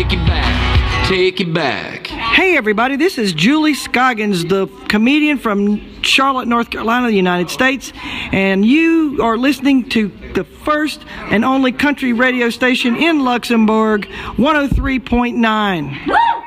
Take it back, take it back. Hey everybody, this is Julie Scoggins, the comedian from Charlotte, North Carolina, the United States, and you are listening to the first and only country radio station in Luxembourg, 103.9.